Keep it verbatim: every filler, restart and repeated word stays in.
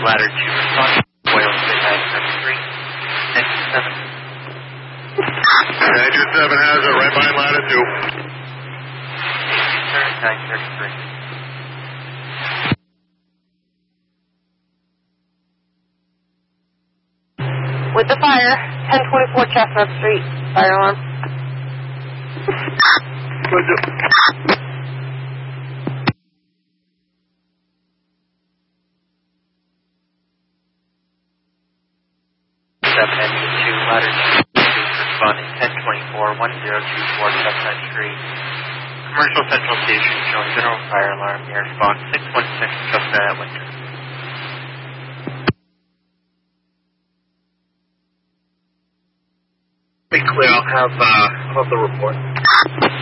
ladder two, responding. Oil nine three, engine seven. Engine seven has it right behind ladder two. nine thirty-three. With the fire, ten twenty-four Chestnut Street, fire alarm. Good. seven, engine two, ladder two, responding ten twenty-four, one zero two four Chestnut Street. Commercial Central Station showing general fire alarm. Air response six one six Chestnut at Winter. Be clear, I'll have, uh, I'll have the report.